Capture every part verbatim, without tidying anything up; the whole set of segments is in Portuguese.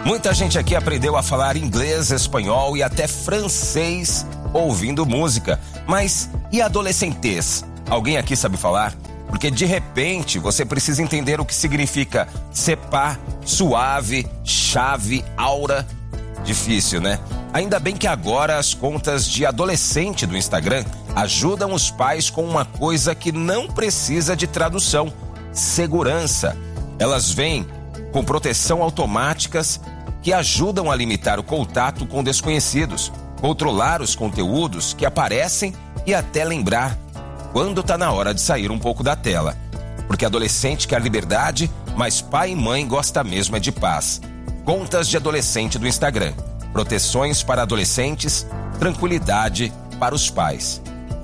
Muita gente aqui aprendeu a falar inglês, espanhol e até francês ouvindo música. Mas e adolescentez? Alguém aqui sabe falar? Porque de repente você precisa entender o que significa sepá, suave, chave, aura. Difícil, né? Ainda bem que agora as contas de adolescente do Instagram ajudam os pais com uma coisa que não precisa de tradução: segurança. Elas vêm com proteção automáticas que ajudam a limitar o contato com desconhecidos, controlar os conteúdos que aparecem e até lembrar quando está na hora de sair um pouco da tela. Porque adolescente quer liberdade, mas pai e mãe gosta mesmo é de paz. Contas de adolescente do Instagram. Proteções para adolescentes, tranquilidade para os pais.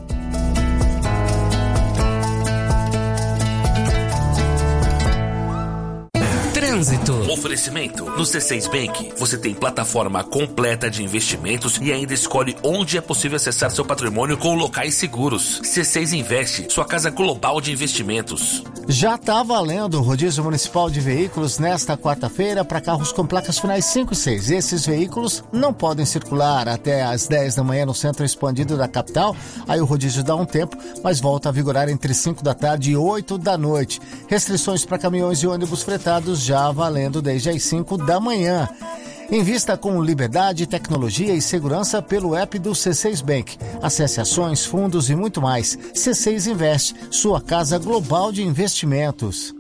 Trânsito. Oferecimento. No C seis Bank, você tem plataforma completa de investimentos e ainda escolhe onde é possível acessar seu patrimônio com locais seguros. C seis Investe, sua casa global de investimentos. Já está valendo o rodízio municipal de veículos nesta quarta-feira para carros com placas finais cinco e seis. Esses veículos não podem circular até às dez da manhã no centro expandido da capital. Aí o rodízio dá um tempo, mas volta a vigorar entre cinco da tarde e oito da noite. Restrições para caminhões e ônibus fretados já valendo desde as cinco da manhã. Invista com liberdade, tecnologia e segurança pelo app do C seis Bank. Acesse ações, fundos e muito mais. C seis Investe, sua casa global de investimentos.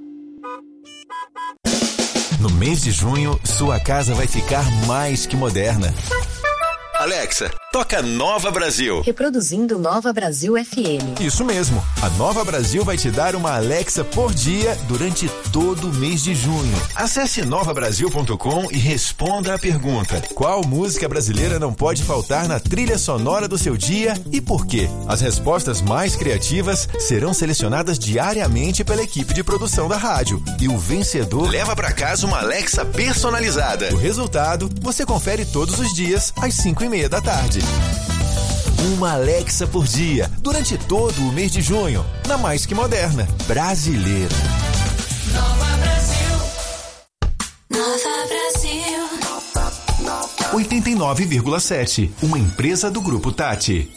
No mês de junho, sua casa vai ficar mais que moderna. Alexa, toca Nova Brasil. Reproduzindo Nova Brasil F M. Isso mesmo. A Nova Brasil vai te dar uma Alexa por dia durante todo o mês de junho. Acesse nova brasil ponto com e responda a pergunta: qual música brasileira não pode faltar na trilha sonora do seu dia e por quê? As respostas mais criativas serão selecionadas diariamente pela equipe de produção da rádio. E o vencedor leva para casa uma Alexa personalizada. O resultado você confere todos os dias às cinco e meia da tarde. Uma Alexa por dia, durante todo o mês de junho, na mais que moderna, brasileira. Nova Brasil. Nova Brasil. oitenta e nove vírgula sete, uma empresa do Grupo Tati.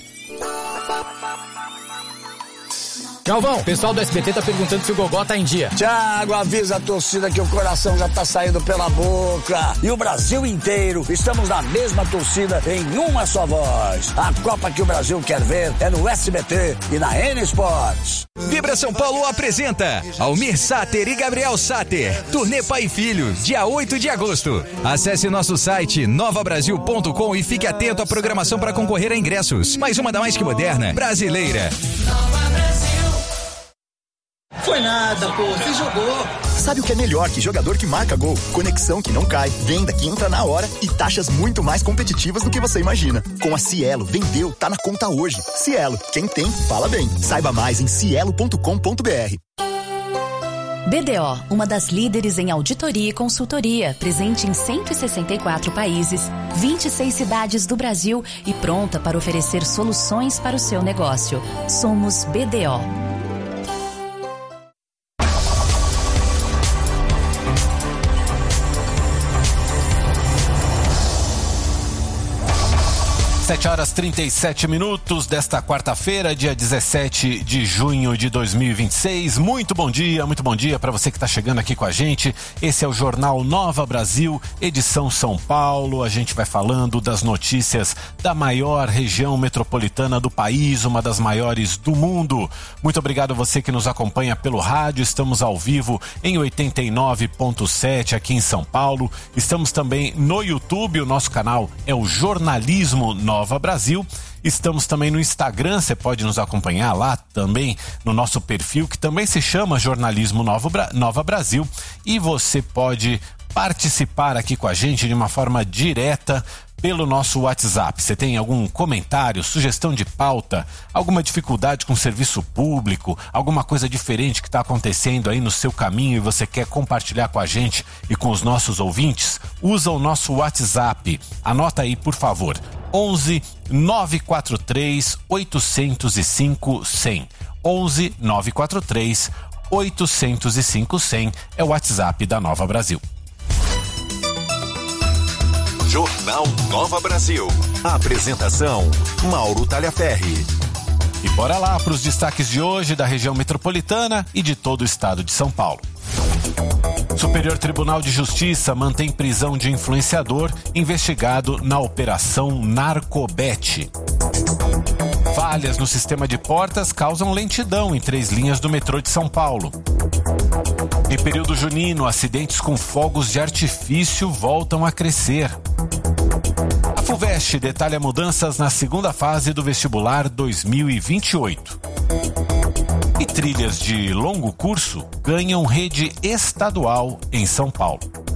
Galvão, o pessoal do S B T tá perguntando se o Gogó tá em dia. Thiago, avisa a torcida que o coração já tá saindo pela boca. E o Brasil inteiro, estamos na mesma torcida em uma só voz. A Copa que o Brasil quer ver é no S B T e na N Sports. Vibra São Paulo apresenta Almir Sater e Gabriel Sater, Turnê Pai e Filho, dia oito de agosto. Acesse nosso site nova brasil ponto com e fique atento à programação para concorrer a ingressos. Mais uma da mais que moderna, brasileira. Nova Brasil. Foi nada, pô, você jogou. Sabe o que é melhor que jogador que marca gol? Conexão que não cai, venda que entra na hora e taxas muito mais competitivas do que você imagina. Com a Cielo, vendeu, tá na conta hoje. Cielo, quem tem, fala bem. Saiba mais em cielo ponto com ponto b r. B D O, uma das líderes em auditoria e consultoria, presente em cento e sessenta e quatro países, vinte e seis cidades do Brasil e pronta para oferecer soluções para o seu negócio. Somos B D O. sete horas e trinta e sete minutos desta quarta-feira, dia dezessete de junho de dois mil e vinte e seis. Muito bom dia, muito bom dia para você que está chegando aqui com a gente. Esse é o Jornal Nova Brasil, edição São Paulo. A gente vai falando das notícias da maior região metropolitana do país, uma das maiores do mundo. Muito obrigado a você que nos acompanha pelo rádio. Estamos ao vivo em oitenta e nove ponto sete aqui em São Paulo. Estamos também no YouTube. O nosso canal é o Jornalismo Nova Nova Brasil. Estamos também no Instagram, você pode nos acompanhar lá também no nosso perfil, que também se chama Jornalismo Nova, Nova Brasil, e você pode participar aqui com a gente de uma forma direta pelo nosso WhatsApp. Você tem algum comentário, sugestão de pauta, alguma dificuldade com o serviço público, alguma coisa diferente que está acontecendo aí no seu caminho e você quer compartilhar com a gente e com os nossos ouvintes? Usa o nosso WhatsApp. Anota aí, por favor. onze nove quatro três oito zero cinco cem. onze nove quatro três oito zero cinco cem é o WhatsApp da Nova Brasil. Jornal Nova Brasil. Apresentação, Mauro Talhaferri. E bora lá para os destaques de hoje da região metropolitana e de todo o estado de São Paulo. Superior Tribunal de Justiça mantém prisão de influenciador investigado na Operação Narcobet. Falhas no sistema de portas causam lentidão em três linhas do metrô de São Paulo. Em período junino, acidentes com fogos de artifício voltam a crescer. A FUVEST detalha mudanças na segunda fase do vestibular dois mil e vinte e oito. E trilhas de longo curso ganham rede estadual em São Paulo.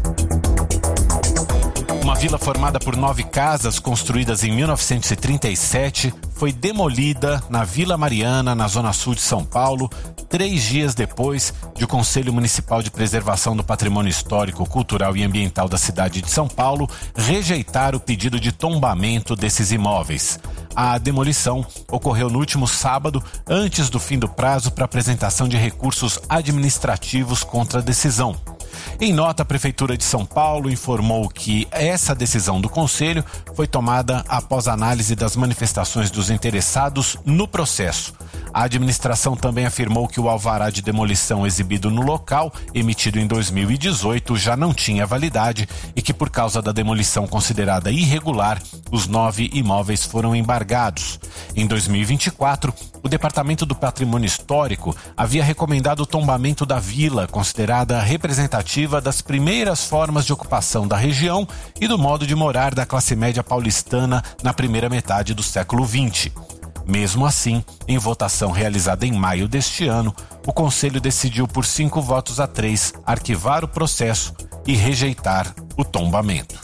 Uma vila formada por nove casas construídas em mil novecentos e trinta e sete foi demolida na Vila Mariana, na zona sul de São Paulo, três dias depois de o Conselho Municipal de Preservação do Patrimônio Histórico, Cultural e Ambiental da cidade de São Paulo rejeitar o pedido de tombamento desses imóveis. A demolição ocorreu no último sábado, antes do fim do prazo para apresentação de recursos administrativos contra a decisão. Em nota, a Prefeitura de São Paulo informou que essa decisão do Conselho foi tomada após análise das manifestações dos interessados no processo. A administração também afirmou que o alvará de demolição exibido no local, emitido em dois mil e dezoito, já não tinha validade e que, por causa da demolição considerada irregular, os nove imóveis foram embargados. Em dois mil e vinte e quatro, o Departamento do Patrimônio Histórico havia recomendado o tombamento da vila, considerada representativa das primeiras formas de ocupação da região e do modo de morar da classe média paulistana na primeira metade do século vinte. Mesmo assim, em votação realizada em maio deste ano, o Conselho decidiu por cinco votos a três arquivar o processo e rejeitar o tombamento.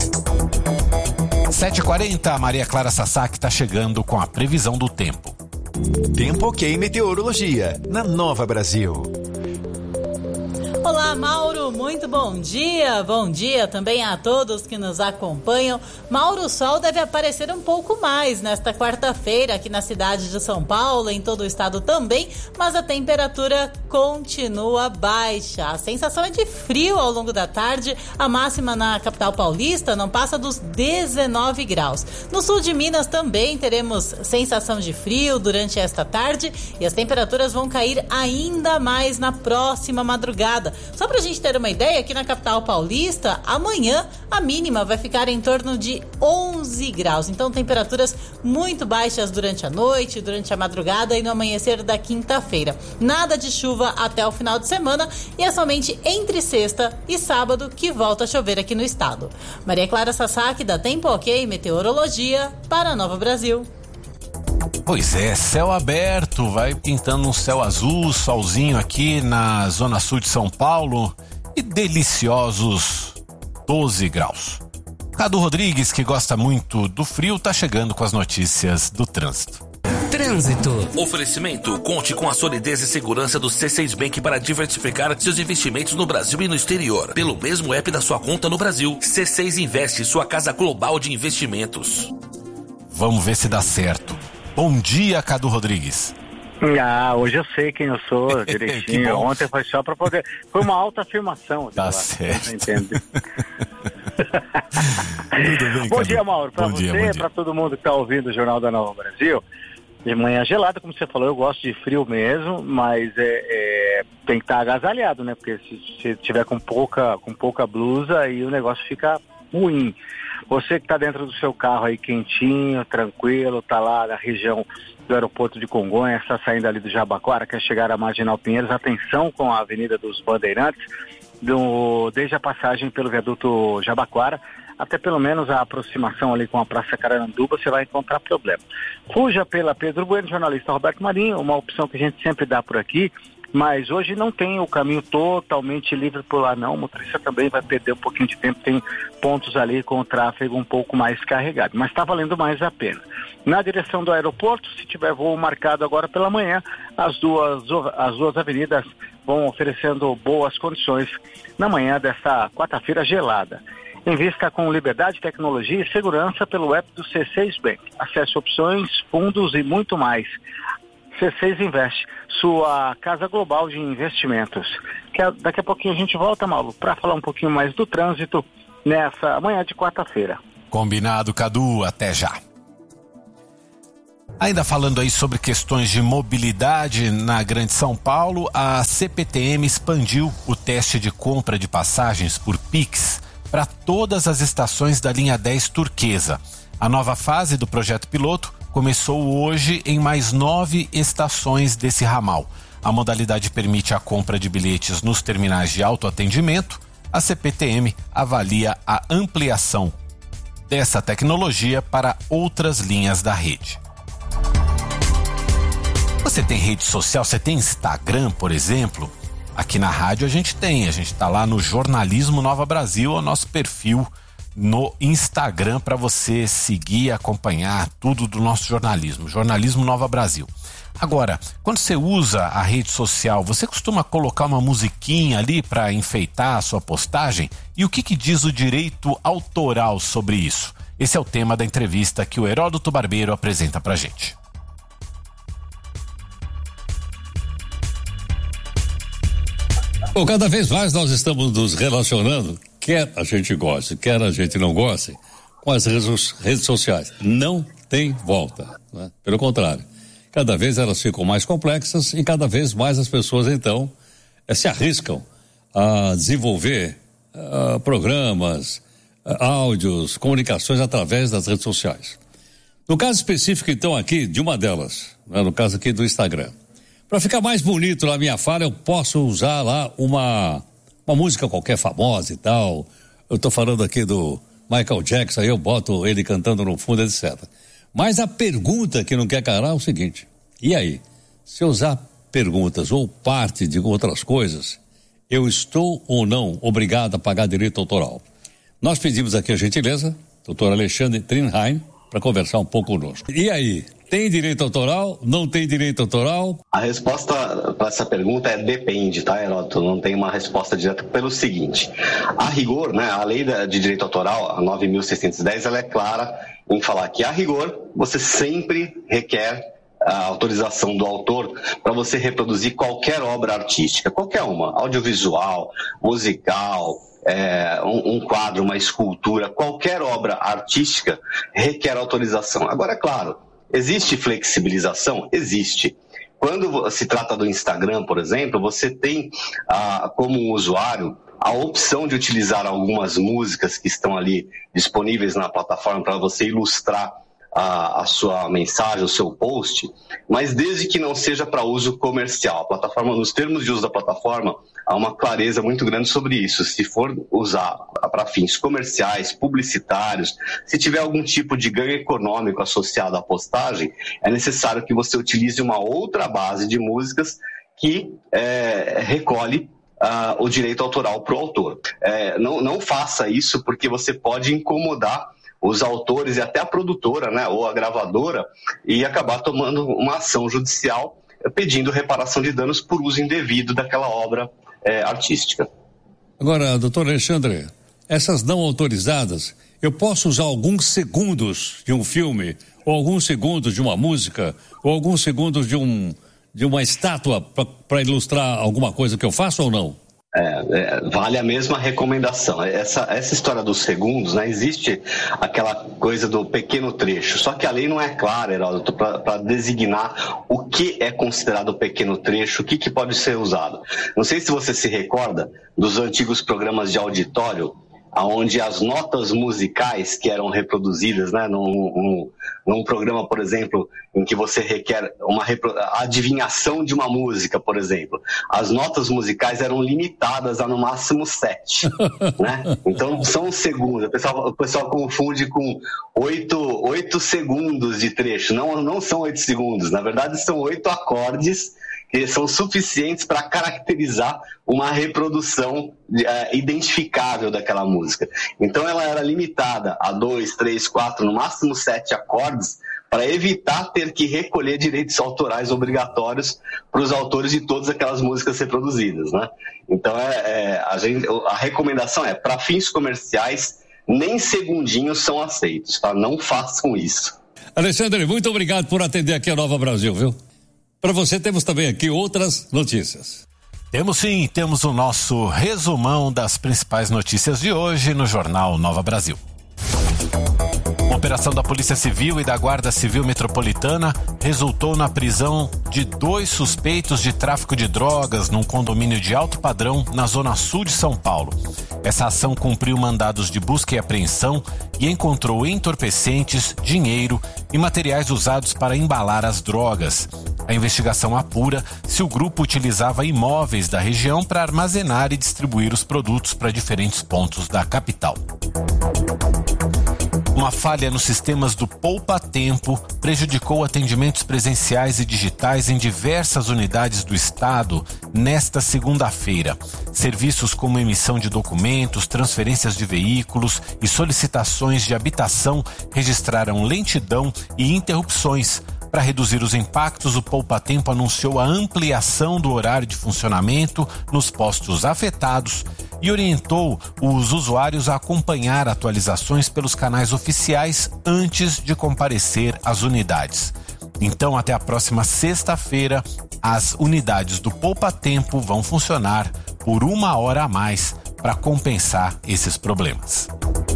sete e quarenta, a Maria Clara Sasaki está chegando com a previsão do tempo. Tempo Ok Meteorologia, na Nova Brasil. Olá, Mauro, muito bom dia. Bom dia também a todos que nos acompanham. Mauro, o sol deve aparecer um pouco mais nesta quarta-feira aqui na cidade de São Paulo, em todo o estado também, mas a temperatura continua baixa. A sensação é de frio ao longo da tarde. A máxima na capital paulista não passa dos dezenove graus. No sul de Minas também teremos sensação de frio durante esta tarde e as temperaturas vão cair ainda mais na próxima madrugada. Só pra gente ter uma ideia, aqui na capital paulista, amanhã a mínima vai ficar em torno de onze graus. Então, temperaturas muito baixas durante a noite, durante a madrugada e no amanhecer da quinta-feira. Nada de chuva até o final de semana e é somente entre sexta e sábado que volta a chover aqui no estado. Maria Clara Sasaki, da Tempo Ok Meteorologia, para a Nova Brasil. Pois é, céu aberto, vai pintando um céu azul, solzinho aqui na zona sul de São Paulo e deliciosos doze graus. Cadu Rodrigues, que gosta muito do frio, tá chegando com as notícias do trânsito. Trânsito. Oferecimento: conte com a solidez e segurança do C seis Bank para diversificar seus investimentos no Brasil e no exterior. Pelo mesmo app da sua conta no Brasil. C seis Investe, sua casa global de investimentos. Vamos ver se dá certo. Bom dia, Cadu Rodrigues. Ah, hoje eu sei quem eu sou direitinho. Ontem foi só para poder... Foi uma alta afirmação. Tá certo. Entende? Tudo bem, bom Cadu. dia, Mauro. Para você, para todo mundo que está ouvindo o Jornal da Nova Brasil. De manhã gelada, como você falou, eu gosto de frio mesmo, mas é, é, tem que estar agasalhado, né? Porque se, se tiver com pouca, com pouca blusa, aí o negócio fica ruim. Você que está dentro do seu carro aí quentinho, tranquilo, está lá na região do aeroporto de Congonhas, está saindo ali do Jabaquara, quer chegar à Marginal Pinheiros, atenção com a Avenida dos Bandeirantes, do, desde a passagem pelo viaduto Jabaquara, até pelo menos a aproximação ali com a Praça Caranduba, você vai encontrar problema. Fuja pela Pedro Bueno, jornalista Roberto Marinho, uma opção que a gente sempre dá por aqui, mas hoje não tem o caminho totalmente livre por lá não, o motorista também vai perder um pouquinho de tempo, tem pontos ali com o tráfego um pouco mais carregado, mas está valendo mais a pena. Na direção do aeroporto, se tiver voo marcado agora pela manhã, as duas, as duas avenidas vão oferecendo boas condições na manhã desta quarta-feira gelada. Invista com liberdade, tecnologia e segurança pelo app do C seis Bank. Acesse opções, fundos e muito mais. C seis Investe, sua casa global de investimentos. Que daqui a pouquinho a gente volta, Mauro, para falar um pouquinho mais do trânsito nessa manhã de quarta-feira. Combinado, Cadu, até já. Ainda falando aí sobre questões de mobilidade na Grande São Paulo, a C P T M expandiu o teste de compra de passagens por Pix para todas as estações da linha dez Turquesa. A nova fase do projeto piloto começou hoje em mais nove estações desse ramal. A modalidade permite a compra de bilhetes nos terminais de autoatendimento. A C P T M avalia a ampliação dessa tecnologia para outras linhas da rede. Você tem rede social, você tem Instagram, por exemplo? Aqui na rádio a gente tem, a gente está lá no Jornalismo Nova Brasil, é o nosso perfil no Instagram para você seguir e acompanhar tudo do nosso jornalismo, Jornalismo Nova Brasil. Agora, quando você usa a rede social, você costuma colocar uma musiquinha ali para enfeitar a sua postagem? E o que, que diz o direito autoral sobre isso? Esse é o tema da entrevista que o Heródoto Barbeiro apresenta pra gente. Bom, cada vez mais nós estamos nos relacionando, quer a gente goste, quer a gente não goste, com as redes sociais. Não tem volta, né? Pelo contrário, cada vez elas ficam mais complexas e cada vez mais as pessoas, então, eh, se arriscam a desenvolver uh, programas, uh, áudios, comunicações através das redes sociais. No caso específico, então, aqui, de uma delas, né, no caso aqui do Instagram. Para ficar mais bonito na minha fala, eu posso usar lá uma, uma música qualquer famosa e tal. Eu tô falando aqui do Michael Jackson, aí eu boto ele cantando no fundo, etcétera. Mas a pergunta que não quer calar é o seguinte: e aí? Se eu usar perguntas ou parte de outras coisas, eu estou ou não obrigado a pagar direito autoral? Nós pedimos aqui a gentileza, doutor Alexandre Trinheim, para conversar um pouco conosco. E aí? Tem direito autoral? Não tem direito autoral? A resposta para essa pergunta é depende, tá, Heródoto? Não tem uma resposta direta pelo seguinte: a rigor, né, a lei de direito autoral, a nove mil seiscentos e dez, ela é clara em falar que, a rigor, você sempre requer a autorização do autor para você reproduzir qualquer obra artística, qualquer uma, audiovisual, musical, é, um, um quadro, uma escultura, qualquer obra artística requer autorização. Agora, é claro, existe flexibilização? Existe. Quando se trata do Instagram, por exemplo, você tem, ah, como usuário, a opção de utilizar algumas músicas que estão ali disponíveis na plataforma para você ilustrar a, a sua mensagem, o seu post, mas desde que não seja para uso comercial. A plataforma, nos termos de uso da plataforma, há uma clareza muito grande sobre isso. Se for usar para fins comerciais, publicitários, se tiver algum tipo de ganho econômico associado à postagem, é necessário que você utilize uma outra base de músicas que é, recolhe uh, o direito autoral para o autor. É, não, não faça isso, porque você pode incomodar os autores e até a produtora, né, ou a gravadora, e acabar tomando uma ação judicial pedindo reparação de danos por uso indevido daquela obra é, artística. Agora, doutor Alexandre, essas não autorizadas, eu posso usar alguns segundos de um filme, ou alguns segundos de uma música, ou alguns segundos de, um, de uma estátua para ilustrar alguma coisa que eu faço ou não? É, é, vale a mesma recomendação. Essa, essa história dos segundos, né? Existe aquela coisa do pequeno trecho, só que a lei não é clara, Heródoto, para designar o que é considerado pequeno trecho, o que, que pode ser usado. Não sei se você se recorda dos antigos programas de auditório, onde as notas musicais que eram reproduzidas, né, num, num, num programa, por exemplo, em que você requer uma repro... adivinhação de uma música, por exemplo, as notas musicais eram limitadas a no máximo sete, né? Então são segundos, o pessoal, o pessoal confunde com oito, oito segundos de trecho, não, não são oito segundos, na verdade são oito acordes que são suficientes para caracterizar uma reprodução uh, identificável daquela música. Então ela era limitada a dois, três, quatro, no máximo sete acordes, para evitar ter que recolher direitos autorais obrigatórios para os autores de todas aquelas músicas reproduzidas, né? Então é, é, a, gente, a recomendação é, para fins comerciais, nem segundinhos são aceitos, tá? Não façam isso. Alexandre, muito obrigado por atender aqui a Nova Brasil, viu? Para você temos também aqui outras notícias. Temos sim, temos o nosso resumão das principais notícias de hoje no Jornal Nova Brasil. Uma operação da Polícia Civil e da Guarda Civil Metropolitana resultou na prisão de dois suspeitos de tráfico de drogas num condomínio de alto padrão na zona sul de São Paulo. Essa ação cumpriu mandados de busca e apreensão e encontrou entorpecentes, dinheiro e materiais usados para embalar as drogas. A investigação apura se o grupo utilizava imóveis da região para armazenar e distribuir os produtos para diferentes pontos da capital. Uma falha nos sistemas do Poupa Tempo prejudicou atendimentos presenciais e digitais em diversas unidades do estado nesta segunda-feira. Serviços como emissão de documentos, transferências de veículos e solicitações de habitação registraram lentidão e interrupções. Para reduzir os impactos, o Poupa Tempo anunciou a ampliação do horário de funcionamento nos postos afetados e orientou os usuários a acompanhar atualizações pelos canais oficiais antes de comparecer às unidades. Então, até a próxima sexta-feira, as unidades do Poupa Tempo vão funcionar por uma hora a mais para compensar esses problemas.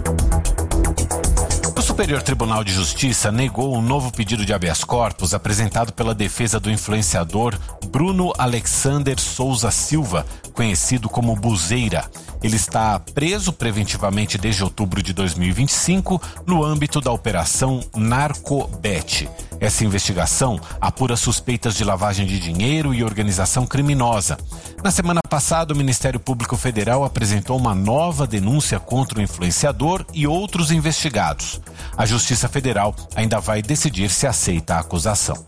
O Superior Tribunal de Justiça negou um novo pedido de habeas corpus apresentado pela defesa do influenciador Bruno Alexander Souza Silva, conhecido como Buzeira. Ele está preso preventivamente desde outubro de dois mil e vinte e cinco no âmbito da Operação Narcobet. Essa investigação apura suspeitas de lavagem de dinheiro e organização criminosa. Na semana passada, o Ministério Público Federal apresentou uma nova denúncia contra o influenciador e outros investigados. A Justiça Federal ainda vai decidir se aceita a acusação.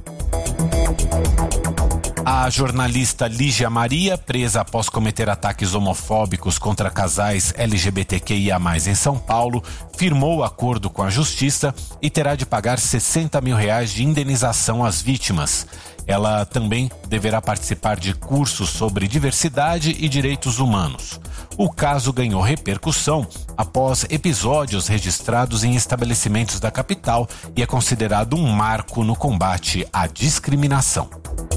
A jornalista Lígia Maria, presa após cometer ataques homofóbicos contra casais L G B T Q I A mais, em São Paulo, firmou acordo com a Justiça e terá de pagar sessenta mil reais de indenização às vítimas. Ela também deverá participar de cursos sobre diversidade e direitos humanos. O caso ganhou repercussão após episódios registrados em estabelecimentos da capital e é considerado um marco no combate à discriminação.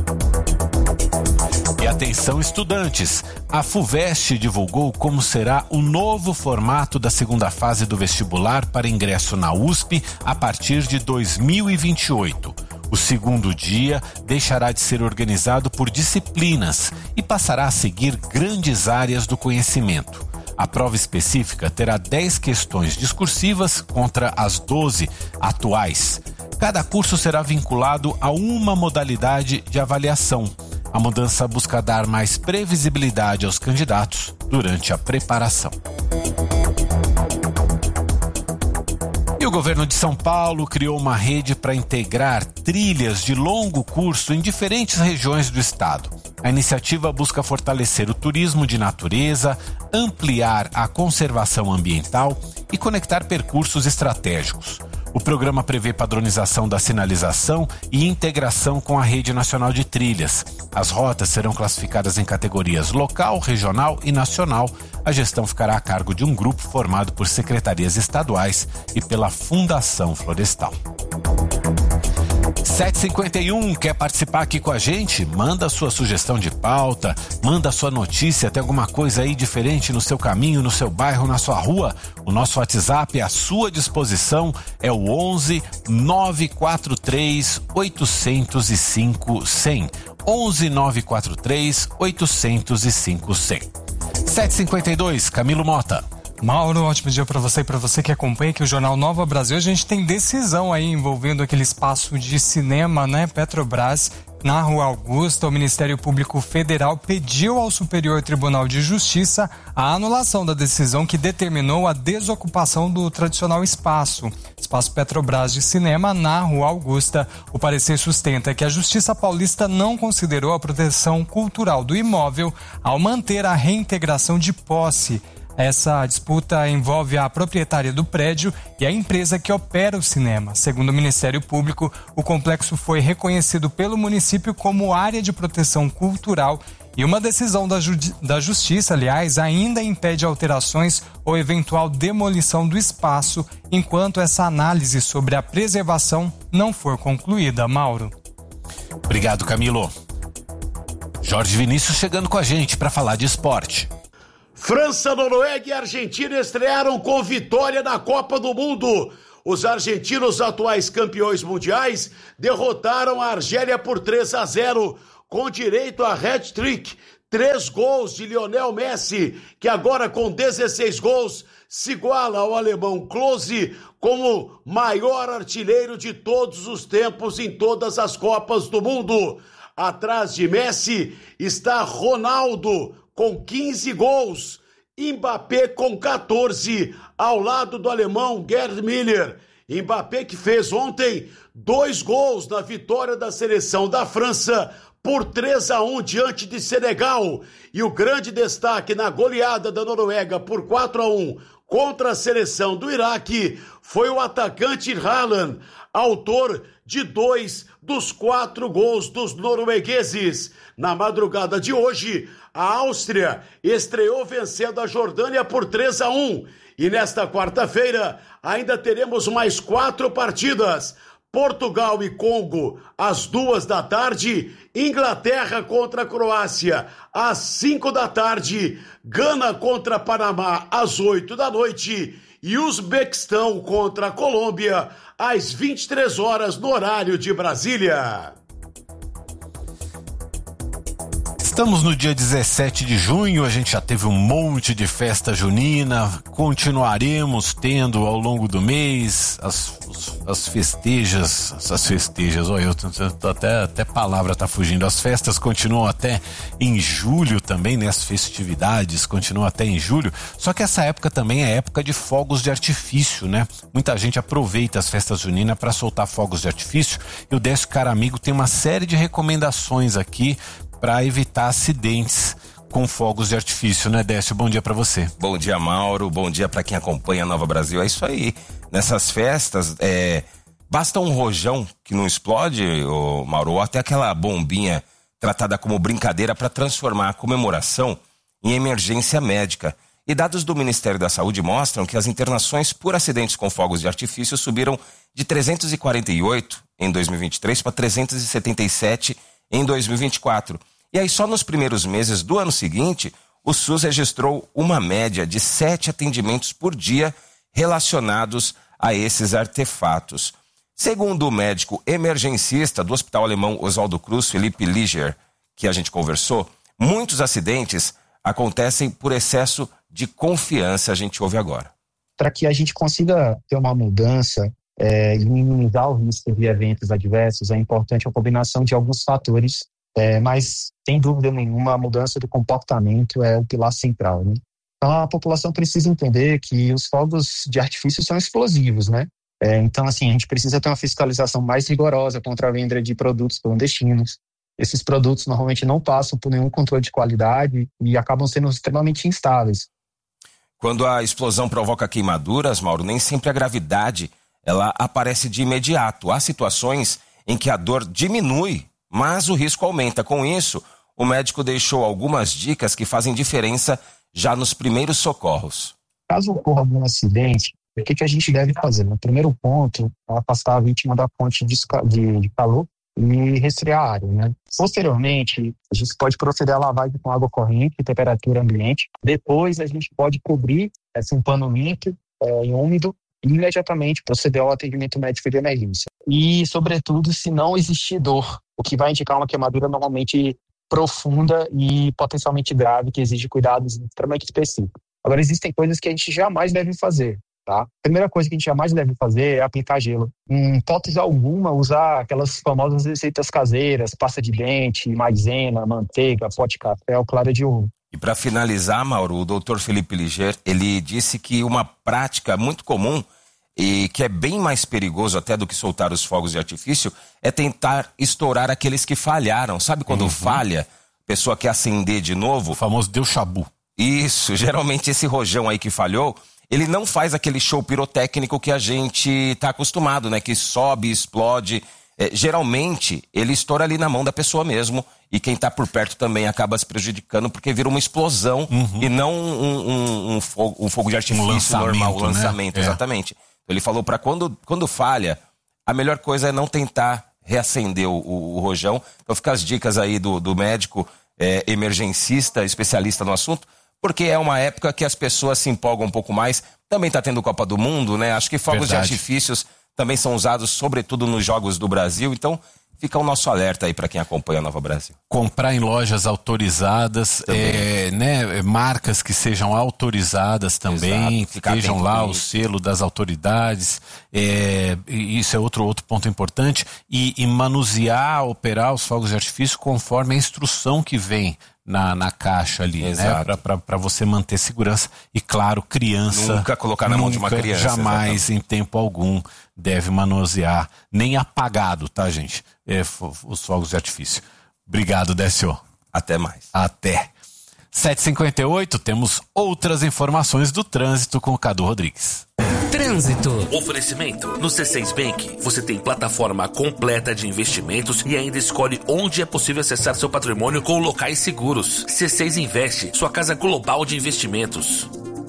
E atenção, estudantes! A FUVEST divulgou como será o novo formato da segunda fase do vestibular para ingresso na U S P a partir de dois mil e vinte e oito. O segundo dia deixará de ser organizado por disciplinas e passará a seguir grandes áreas do conhecimento. A prova específica terá dez questões discursivas contra as doze atuais. Cada curso será vinculado a uma modalidade de avaliação. A mudança busca dar mais previsibilidade aos candidatos durante a preparação. E o governo de São Paulo criou uma rede para integrar trilhas de longo curso em diferentes regiões do estado. A iniciativa busca fortalecer o turismo de natureza, ampliar a conservação ambiental e conectar percursos estratégicos. O programa prevê padronização da sinalização e integração com a Rede Nacional de Trilhas. As rotas serão classificadas em categorias local, regional e nacional. A gestão ficará a cargo de um grupo formado por secretarias estaduais e pela Fundação Florestal. sete e cinquenta e um, quer participar aqui com a gente? Manda a sua sugestão de pauta, manda a sua notícia, tem alguma coisa aí diferente no seu caminho, no seu bairro, na sua rua? O nosso WhatsApp é à sua disposição, é o onze nove quatro três oito zero cinco cem. onze nove quatro três oito zero cinco cem. sete e cinquenta e dois, Camilo Mota. Mauro, ótimo dia para você e para você que acompanha aqui o Jornal Nova Brasil. A gente tem decisão aí envolvendo aquele espaço de cinema, né? Petrobras, na Rua Augusta. O Ministério Público Federal pediu ao Superior Tribunal de Justiça a anulação da decisão que determinou a desocupação do tradicional espaço. Espaço Petrobras de cinema na Rua Augusta. O parecer sustenta que a Justiça Paulista não considerou a proteção cultural do imóvel ao manter a reintegração de posse. Essa disputa envolve a proprietária do prédio e a empresa que opera o cinema. Segundo o Ministério Público, o complexo foi reconhecido pelo município como área de proteção cultural e uma decisão da, ju- da Justiça, aliás, ainda impede alterações ou eventual demolição do espaço, enquanto essa análise sobre a preservação não for concluída. Mauro. Obrigado, Camilo. Jorge Vinícius chegando com a gente para falar de esporte. França, Noruega e Argentina estrearam com vitória na Copa do Mundo. Os argentinos, atuais campeões mundiais, derrotaram a Argélia por três a zero, com direito a hat-trick. Três gols de Lionel Messi, que agora com dezesseis gols se iguala ao alemão Klose como maior artilheiro de todos os tempos em todas as Copas do Mundo. Atrás de Messi está Ronaldo com quinze gols, Mbappé com quatorze, ao lado do alemão Gerd Müller. Mbappé que fez ontem dois gols na vitória da seleção da França por três a um diante de Senegal. E o grande destaque na goleada da Noruega por quatro a um contra a seleção do Iraque foi o atacante Haaland, autor de dois dos quatro gols dos noruegueses. Na madrugada de hoje, a Áustria estreou vencendo a Jordânia por três a um. E nesta quarta-feira ainda teremos mais quatro partidas. Portugal e Congo às duas da tarde, Inglaterra contra a Croácia às cinco da tarde, Gana contra Panamá às oito da noite e Uzbequistão contra a Colômbia às vinte e três horas no horário de Brasília. Estamos no dia dezessete de junho, a gente já teve um monte de festa junina, continuaremos tendo ao longo do mês as, as festejas, as festejas, olha, eu tô, tô até, até palavra tá fugindo, as festas continuam até em julho também, né, as festividades continuam até em julho, só que essa época também é época de fogos de artifício, né, muita gente aproveita as festas juninas para soltar fogos de artifício, e o Décio Caramigo tem uma série de recomendações aqui para evitar acidentes com fogos de artifício, né, Décio? Bom dia para você. Bom dia, Mauro. Bom dia para quem acompanha a Nova Brasil. É isso aí. Nessas festas, é, basta um rojão que não explode, ô, Mauro, ou até aquela bombinha tratada como brincadeira para transformar a comemoração em emergência médica. E dados do Ministério da Saúde mostram que as internações por acidentes com fogos de artifício subiram de trezentos e quarenta e oito em dois mil e vinte e três para trezentos e setenta e sete em dois mil e vinte e quatro. E aí só nos primeiros meses do ano seguinte, o SUS registrou uma média de sete atendimentos por dia relacionados a esses artefatos. Segundo o médico emergencista do Hospital Alemão Oswaldo Cruz, Felipe Liger, que a gente conversou, muitos acidentes acontecem por excesso de confiança. A gente ouve agora. Para que a gente consiga ter uma mudança é, e minimizar o risco de eventos adversos, é importante a combinação de alguns fatores, é, mas sem dúvida nenhuma a mudança do comportamento é o pilar central, né? Então a população precisa entender que os fogos de artifício são explosivos, né? É, então assim, a gente precisa ter uma fiscalização mais rigorosa contra a venda de produtos clandestinos. Esses produtos normalmente não passam por nenhum controle de qualidade e acabam sendo extremamente instáveis. Quando a explosão provoca queimaduras, Mauro, nem sempre a gravidade ela aparece de imediato. Há situações em que a dor diminui, mas o risco aumenta. Com isso, o médico deixou algumas dicas que fazem diferença já nos primeiros socorros. Caso ocorra algum acidente, o que, que a gente deve fazer? No primeiro ponto, afastar a vítima da fonte de, de, de calor e resfriar a área, né? Posteriormente, a gente pode proceder à lavagem com água corrente e temperatura ambiente. Depois, a gente pode cobrir esse um pano limpo é, e úmido e imediatamente proceder ao atendimento médico de emergência. E, sobretudo, se não existir dor, o que vai indicar uma queimadura normalmente profunda e potencialmente grave, que exige cuidados extremamente específicos. Agora, existem coisas que a gente jamais deve fazer, tá? A primeira coisa que a gente jamais deve fazer é aplicar gelo. Em hipótese alguma, usar aquelas famosas receitas caseiras, pasta de dente, maisena, manteiga, pó de café ou clara de ovo. E para finalizar, Mauro, o doutor Felipe Liger, ele disse que uma prática muito comum e que é bem mais perigoso até do que soltar os fogos de artifício é tentar estourar aqueles que falharam. Sabe quando uhum. falha, a pessoa quer acender de novo? O famoso deu chabu. Isso, geralmente esse rojão aí que falhou, ele não faz aquele show pirotécnico que a gente tá acostumado, né? Que sobe, explode. É, geralmente, ele estoura ali na mão da pessoa mesmo. E quem tá por perto também acaba se prejudicando porque vira uma explosão uhum. e não um, um, um, fogo, um fogo de artifício um lançamento, normal, um lançamento, né? Exatamente. É. Ele falou para quando, quando falha, a melhor coisa é não tentar reacender o, o, o rojão. Então fica as dicas aí do, do médico é, emergencista, especialista no assunto, porque é uma época que as pessoas se empolgam um pouco mais. Também tá tendo Copa do Mundo, né? Acho que fogos Verdade. de artifícios também são usados, sobretudo nos Jogos do Brasil. Então, fica o nosso alerta aí para quem acompanha a Nova Brasil. Comprar em lojas autorizadas, é, né, marcas que sejam autorizadas também, que estejam lá o selo das autoridades. É, isso é outro, outro ponto importante. E, e manusear, operar os fogos de artifício conforme a instrução que vem Na, na caixa ali, Exato. né? Para você manter segurança. E claro, criança. Nunca colocar na mão de uma criança. Jamais, exatamente. em tempo algum, deve manusear, nem apagado, tá, gente? É, os fogos de artifício. Obrigado, Décio. Até mais. Até. sete e cinquenta e oito, temos outras informações do trânsito com o Cadu Rodrigues. Trânsito. Oferecimento. No C seis Bank, você tem plataforma completa de investimentos e ainda escolhe onde é possível acessar seu patrimônio com locais seguros. C seis Investe, sua casa global de investimentos.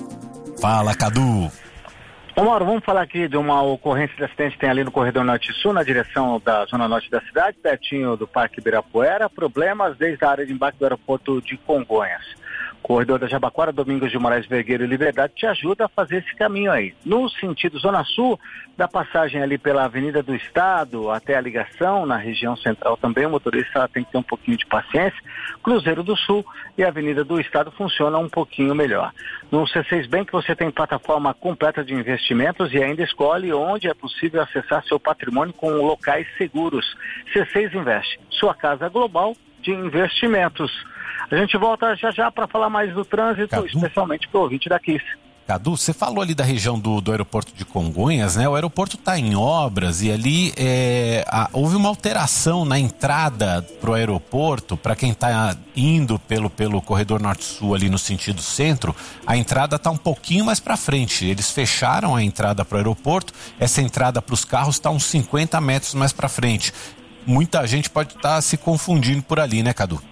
Fala, Cadu. Ô Mauro, vamos falar aqui de uma ocorrência de acidente que tem ali no corredor norte-sul, na direção da zona norte da cidade, pertinho do Parque Ibirapuera. Problemas desde a área de embarque do aeroporto de Congonhas. Corredor da Jabaquara, Domingos de Moraes Vergueiro e Liberdade te ajuda a fazer esse caminho aí. No sentido Zona Sul, da passagem ali pela Avenida do Estado até a ligação, na região central também, o motorista tem que ter um pouquinho de paciência. Cruzeiro do Sul e a Avenida do Estado funcionam um pouquinho melhor. No C seis Bank você tem plataforma completa de investimentos e ainda escolhe onde é possível acessar seu patrimônio com locais seguros. C seis Investe, sua casa global de investimentos. A gente volta já já para falar mais do trânsito, Cadu, especialmente para o ouvinte da Kiss. Cadu, você falou ali da região do, do aeroporto de Congonhas, né? O aeroporto está em obras e ali é, a, houve uma alteração na entrada para o aeroporto. Para quem está indo pelo, pelo corredor norte-sul ali no sentido centro, a entrada está um pouquinho mais para frente. Eles fecharam a entrada para o aeroporto, essa entrada para os carros está uns cinquenta metros mais para frente. Muita gente pode estar tá se confundindo por ali, né, Cadu?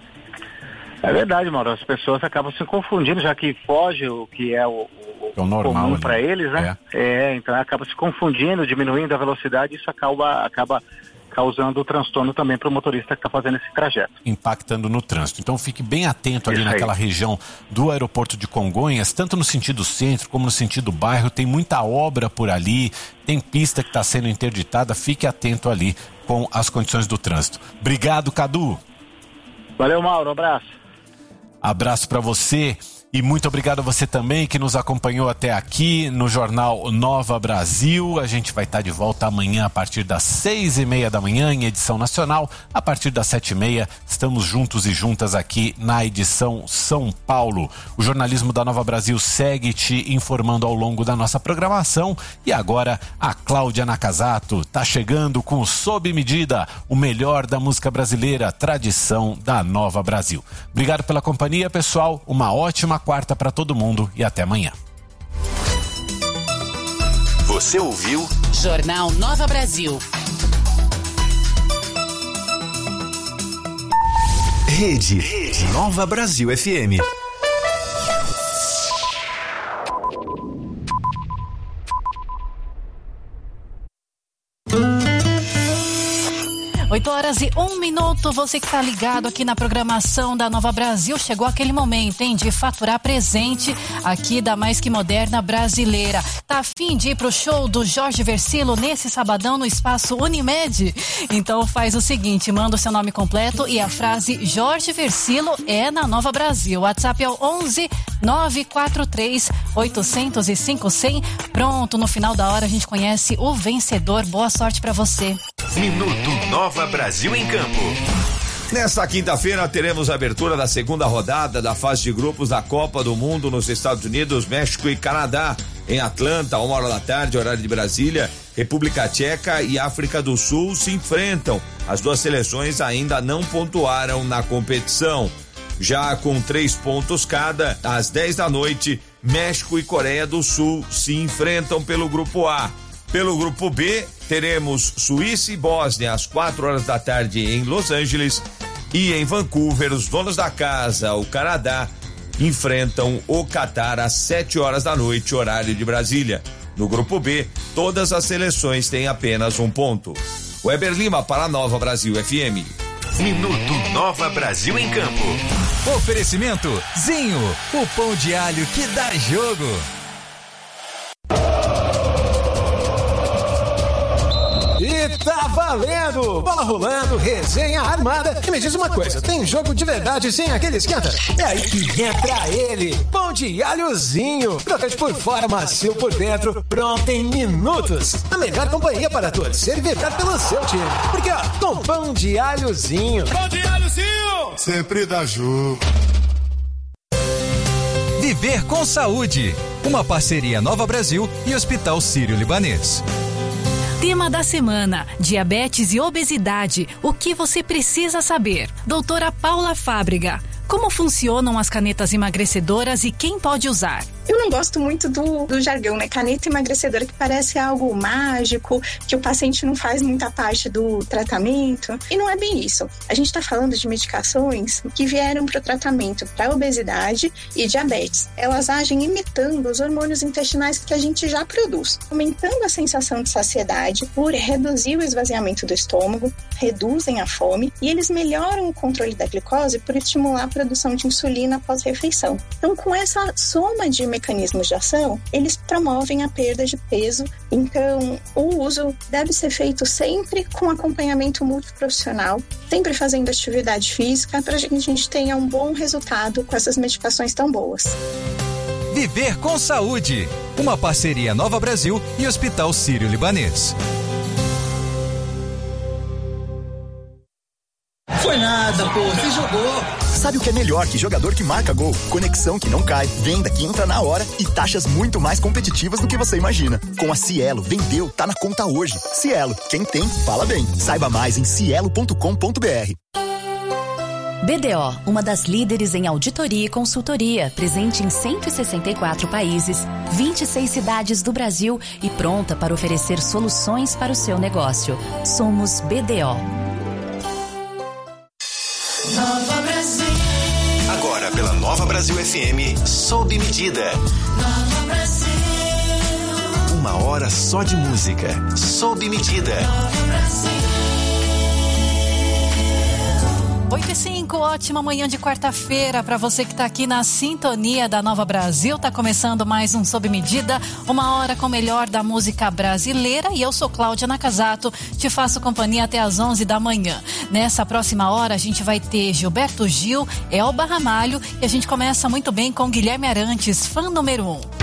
É verdade, Mauro. As pessoas acabam se confundindo, já que foge o que é o, o, é o normal, comum para eles, né? É. é, então acaba se confundindo, diminuindo a velocidade, isso acaba, acaba causando transtorno também para o motorista que está fazendo esse trajeto. Impactando no trânsito. Então fique bem atento ali isso naquela aí. região do aeroporto de Congonhas, tanto no sentido centro como no sentido bairro, tem muita obra por ali, tem pista que está sendo interditada, fique atento ali com as condições do trânsito. Obrigado, Cadu. Valeu, Mauro, um abraço. Abraço para você e muito obrigado a você também que nos acompanhou até aqui no Jornal Nova Brasil. A gente vai estar de volta amanhã a partir das seis e meia da manhã em edição nacional. A partir das sete e meia estamos juntos e juntas aqui na edição São Paulo. O jornalismo da Nova Brasil segue te informando ao longo da nossa programação. E agora a Cláudia Nakazato está chegando com Sob Medida, o melhor da música brasileira, tradição da Nova Brasil. Obrigado pela companhia, pessoal. Uma ótima quarta para todo mundo e até amanhã. Você ouviu? Jornal Nova Brasil. Rede, Rede Nova Brasil F M. oito horas e um minuto, você que está ligado aqui na programação da Nova Brasil, chegou aquele momento, hein, de faturar presente aqui da Mais Que Moderna Brasileira. Tá a fim de ir pro show do Jorge Versilo nesse sabadão no espaço Unimed? Então faz o seguinte, manda o seu nome completo e a frase Jorge Versilo é na Nova Brasil. WhatsApp é o onze nove quatro três oito zero cinco zero zero. Pronto, no final da hora a gente conhece o vencedor. Boa sorte para você. Minuto Nova Brasil em Campo. Nesta quinta-feira teremos a abertura da segunda rodada da fase de grupos da Copa do Mundo nos Estados Unidos, México e Canadá. Em Atlanta, uma hora da tarde, horário de Brasília, República Tcheca e África do Sul se enfrentam. As duas seleções ainda não pontuaram na competição. Já com três pontos cada, às dez da noite, México e Coreia do Sul se enfrentam pelo grupo A. Pelo grupo B, teremos Suíça e Bósnia às quatro horas da tarde em Los Angeles e em Vancouver, os donos da casa, o Canadá, enfrentam o Catar às sete horas da noite, horário de Brasília. No grupo B, todas as seleções têm apenas um ponto. Weber Lima para a Nova Brasil F M. Minuto Nova Brasil em Campo. Oferecimento Zinho, o pão de alho que dá jogo. E tá valendo! Bola rolando, resenha armada. E me diz uma coisa, tem jogo de verdade sem aquele esquenta? É aí que entra ele, pão de alhozinho. Crocante por fora, macio por dentro, pronto em minutos. A melhor companhia para torcer e vibrar pelo seu time. Porque ó, com pão de alhozinho. Pão de alhozinho! Sempre dá jogo. Viver com Saúde, uma parceria Nova Brasil e Hospital Sírio-Libanês. Tema da semana: diabetes e obesidade. O que você precisa saber? Doutora Paula Fábrega. Como funcionam as canetas emagrecedoras e quem pode usar? Eu não gosto muito do, do jargão, né? Caneta emagrecedora, que parece algo mágico, que o paciente não faz muita parte do tratamento. E não é bem isso. A gente está falando de medicações que vieram para o tratamento para obesidade e diabetes. Elas agem imitando os hormônios intestinais que a gente já produz, aumentando a sensação de saciedade por reduzir o esvaziamento do estômago, reduzem a fome e eles melhoram o controle da glicose por estimular a produção de insulina após refeição. Então, com essa soma de mecanismos de ação, eles promovem a perda de peso. Então, o uso deve ser feito sempre com acompanhamento multiprofissional, sempre fazendo atividade física, para que a gente tenha um bom resultado com essas medicações tão boas. Viver com Saúde, uma parceria Nova Brasil e Hospital Sírio-Libanês. Foi nada, pô, você jogou. Sabe o que é melhor que jogador que marca gol? Conexão que não cai, venda que entra na hora e taxas muito mais competitivas do que você imagina. Com a Cielo, vendeu, tá na conta hoje. Cielo, quem tem, fala bem. Saiba mais em cielo ponto com ponto br. B D O, uma das líderes em auditoria e consultoria, presente em cento e sessenta e quatro países, vinte e seis cidades do Brasil e pronta para oferecer soluções para o seu negócio. Somos B D O. Nova Brasil. Agora pela Nova Brasil F M, sob medida. Nova Brasil. Uma hora só de música, sob medida. Nova Brasil. oito e cinco, ótima manhã de quarta-feira para você que está aqui na sintonia da Nova Brasil. Tá começando mais um Sob Medida, uma hora com o melhor da música brasileira, e eu sou Cláudia Nakazato, te faço companhia até às onze da manhã. Nessa próxima hora a gente vai ter Gilberto Gil, Elba Ramalho, e a gente começa muito bem com Guilherme Arantes, fã número um.